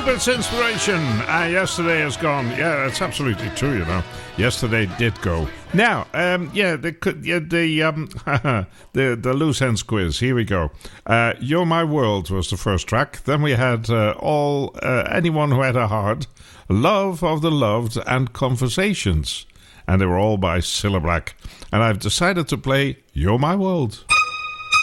It's inspiration. Yesterday is gone. Yeah, that's absolutely true. You know, yesterday did go. Now, the loose ends quiz. Here we go. "You're My World" was the first track. Then we had "Anyone Who Had a Heart," "Love of the Loved," and "Conversations," and they were all by Cilla Black. And I've decided to play "You're My World."